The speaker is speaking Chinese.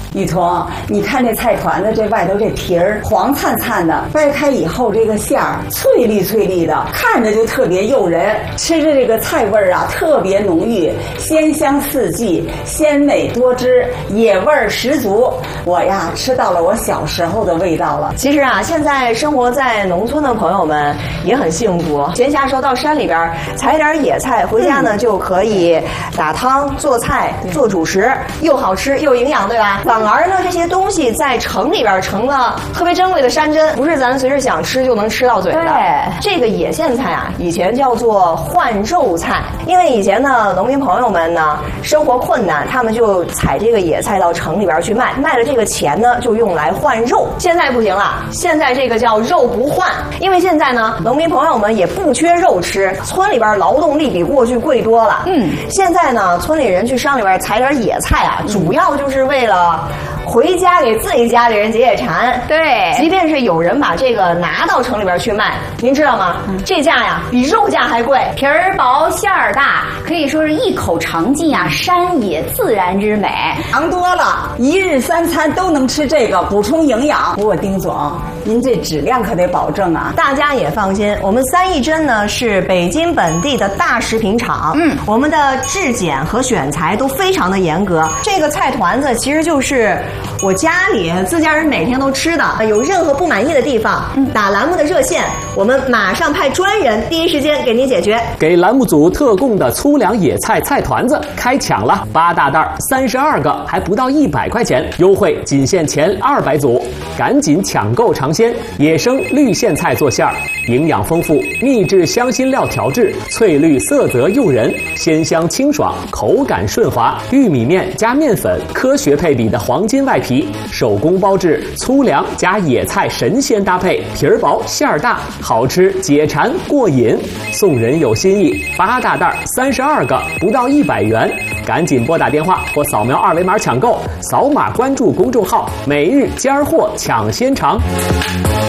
雨桐，你看这菜团子这外头这皮儿黄灿灿的，掰开以后这个馅儿脆粒脆粒的，看着就特别诱人，吃着这个菜味儿啊特别浓郁，鲜香四季，鲜美多汁，野味儿十足。我呀吃到了我小时候的味道了。 其实啊，现在生活在农村的朋友们也很幸福，闲暇时候到山里边采点野菜回家呢，就可以打汤、做菜、做主食，又好吃又营养，对吧？反而呢，这些东西在城里边成了特别珍贵的山珍，不是咱随时想吃就能吃到嘴的。 对， 这个野苋菜啊，以前叫做换肉菜，因为以前呢，农民朋友们呢生活困难，他们就采这个野菜到城里边去卖，卖了这个钱呢就用来换肉。现在不行了，现在这个叫肉不换，因为现在呢，农民朋友们也不缺肉吃，村里边劳动力比过去贵多了。现在呢，村里人去山里边采点野菜啊，主要就是为了回家给自己家里人解解馋。 对， 即便是有人把这个拿到城里边去卖，您知道吗？这价呀比肉价还贵， 皮儿薄馅儿大，可以说是一口尝尽啊山野自然之美。 尝多了，一日三餐都能吃这个，补充营养。不过丁总，您这质量可得保证啊。 大家也放心，我们三义珍呢是北京本地的大食品厂，我们的质检和选材都非常的严格。这个菜团子其实就是我家里自家人每天都吃的，有任何不满意的地方，打栏目的热线，我们马上派专人第一时间给您解决。 给栏目组特供的粗粮野菜菜团子开抢了，8大袋32个，还不到100块钱，优惠仅限前200组，赶紧抢购尝鲜！野生绿苋菜做馅儿，营养丰富，秘制香辛料调制，翠绿色泽诱人，鲜香清爽，口感顺滑。玉米面加面粉，科学配比的黄金外皮，手工包制，粗粮加野菜神仙搭配，皮儿薄馅儿大，好吃解馋过瘾。送人有心意，8大袋32个，不到100元，赶紧拨打电话或扫描2维码抢购，扫码关注公众号“每日尖儿货抢先尝”。